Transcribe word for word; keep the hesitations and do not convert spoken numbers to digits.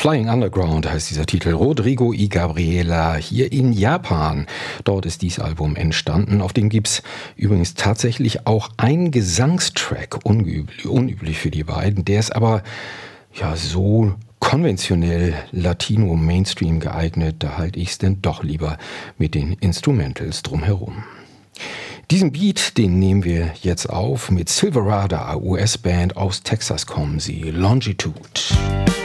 Flying Underground heißt dieser Titel. Rodrigo y Gabriela hier in Japan. Dort ist dieses Album entstanden. Auf dem gibt es übrigens tatsächlich auch einen Gesangstrack, unüblich, unüblich für die beiden. Der ist aber ja so konventionell Latino-Mainstream geeignet. Da halte ich es denn doch lieber mit den Instrumentals drumherum. Diesen Beat, den nehmen wir jetzt auf mit Silverado, U S-Band aus Texas kommen sie, Longitude.